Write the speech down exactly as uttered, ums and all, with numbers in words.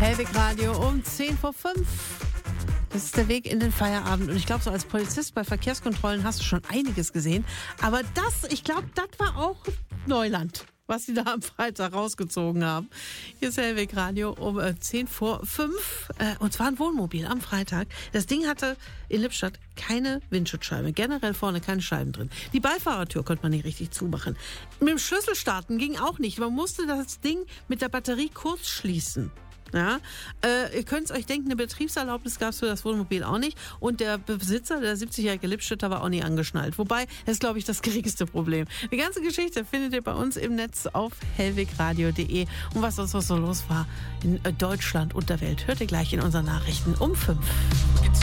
Hellwig Radio um zehn vor fünf. Das ist der Weg in den Feierabend. Und ich glaube, so als Polizist bei Verkehrskontrollen hast du schon einiges gesehen. Aber das, ich glaube, das war auch Neuland, was sie da am Freitag rausgezogen haben. Hier ist Hellwig Radio um äh, zehn vor fünf. Äh, und zwar ein Wohnmobil am Freitag. Das Ding hatte in Lippstadt keine Windschutzscheibe. Generell vorne keine Scheiben drin. Die Beifahrertür konnte man nicht richtig zumachen. Mit dem Schlüssel starten ging auch nicht. Man musste das Ding mit der Batterie kurz schließen. Ja, äh, ihr könnt es euch denken, eine Betriebserlaubnis gab es für das Wohnmobil auch nicht. Und der Besitzer, der siebzigjährige Lippstädter, war auch nie angeschnallt. Wobei, das ist, glaube ich, das geringste Problem. Die ganze Geschichte findet ihr bei uns im Netz auf hellwegradio punkt de. Und was sonst was so los war in Deutschland und der Welt, hört ihr gleich in unseren Nachrichten um fünf.